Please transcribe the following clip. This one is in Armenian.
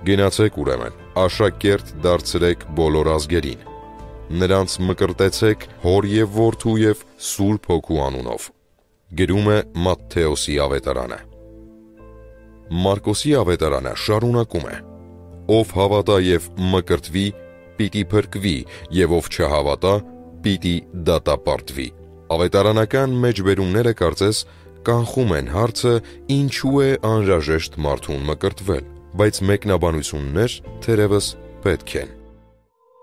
Գնացեք ուրեմն, աշակերտ դարձրեք բոլոր ազգերին, նրանց մկրտեցեք Հոր և Որդու և Սուրբ Հոգու անունով։ Գրում է Մատթեոսի ավետարանը։ Մարկոսի ավետարանը շարունակում է. ով հավատա և մկրտվի, պիտի փրկվի, և ով չհավատա, պիտի դատապարտվի։ Ավետարանական մեջբերումները կարծես կանխում են հարցը, ինչու է անհրաժեշտ մարդուն մկրտվել, բայց մեկնաբանություններ թերևս պետք են։